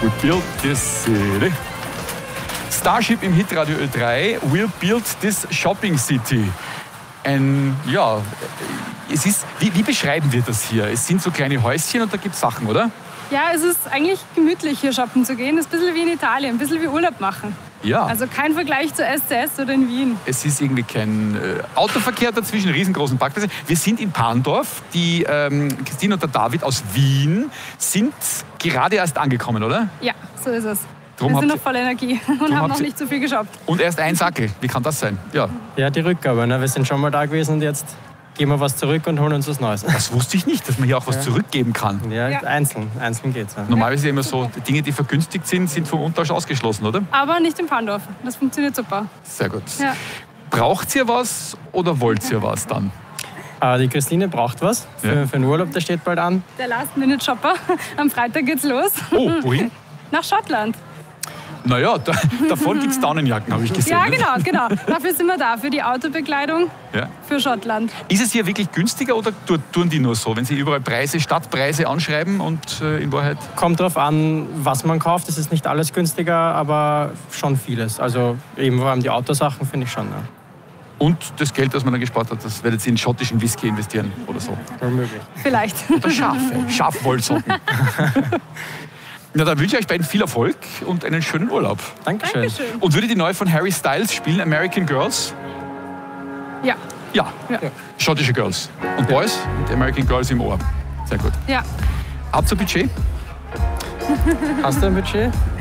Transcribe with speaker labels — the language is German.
Speaker 1: We built this city. Starship im Hitradio Ö3. We'll build this shopping city. Ja, es ist, wie beschreiben wir das hier? Es sind so kleine Häuschen und da gibt es Sachen, oder?
Speaker 2: Ja, es ist eigentlich gemütlich, hier shoppen zu gehen. Es ist ein bisschen wie in Italien, ein bisschen wie Urlaub machen.
Speaker 1: Ja.
Speaker 2: Also kein Vergleich zu SCS oder in Wien.
Speaker 1: Es ist irgendwie kein Autoverkehr dazwischen, riesengroßen Parkplätze. Wir sind in Parndorf. Die Christine und der David aus Wien sind gerade erst angekommen, oder?
Speaker 2: Ja, so ist es.
Speaker 1: Drum
Speaker 2: wir sind noch voller Energie und haben noch nicht so viel geshoppt.
Speaker 1: Und erst ein Sackel. Wie kann das sein?
Speaker 3: Ja, die Rückgabe. Ne? Wir sind schon mal da gewesen und jetzt geben wir was zurück und holen uns was Neues.
Speaker 1: Das wusste ich nicht, dass man hier auch was zurückgeben kann.
Speaker 3: Ja, einzeln geht's. Ja.
Speaker 1: Normalerweise ist ja immer so, die Dinge, die vergünstigt sind vom Umtausch ausgeschlossen, oder?
Speaker 2: Aber nicht in Parndorf. Das funktioniert super.
Speaker 1: Sehr gut.
Speaker 2: Ja.
Speaker 1: Braucht ihr was oder wollt ihr was dann?
Speaker 3: Die Christine braucht was für den Urlaub, der steht bald an.
Speaker 2: Der Last-Minute-Shopper. Am Freitag geht's los.
Speaker 1: Oh, wohin?
Speaker 2: Nach Schottland.
Speaker 1: Naja, davon gibt es Daunenjacken, habe ich gesehen.
Speaker 2: Ja, genau. Dafür sind wir da, für die Autobekleidung für Schottland.
Speaker 1: Ist es hier wirklich günstiger oder tun die nur so, wenn sie überall Preise, Stadtpreise anschreiben und in Wahrheit?
Speaker 3: Kommt drauf an, was man kauft. Es ist nicht alles günstiger, aber schon vieles. Also eben vor allem die Autosachen finde ich schon. Ja.
Speaker 1: Und das Geld, das man dann gespart hat, das werdet ihr in schottischen Whisky investieren oder so?
Speaker 3: Unmöglich.
Speaker 2: Vielleicht.
Speaker 1: Oder Schafwollsocken. Na, dann wünsche ich euch beiden viel Erfolg und einen schönen Urlaub.
Speaker 3: Dankeschön.
Speaker 1: Und würde die neue von Harry Styles spielen, American Girls?
Speaker 2: Ja.
Speaker 1: Ja. Schottische Girls. Und Boys mit American Girls im Ohr. Sehr gut.
Speaker 2: Ja.
Speaker 1: Habt ihr Budget?
Speaker 3: Hast du ein Budget?